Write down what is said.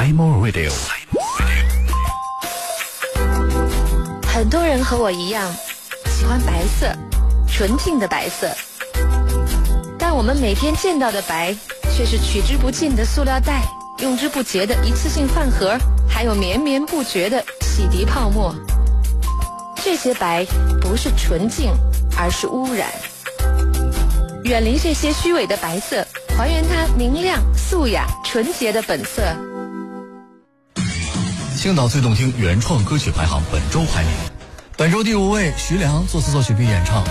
Simon Radio。 很多人和我一样，喜欢白色，纯净的白色。但我们每天见到的白，却是取之不尽的塑料袋，用之不竭的一次性饭盒，还有绵绵不绝的洗涤泡沫。这些白不是纯净，而是污染。远离这些虚伪的白色，还原它明亮、素雅、纯洁的本色。 青岛最动听原创歌曲排行本周排名，本周第5位，徐良作词作曲并演唱，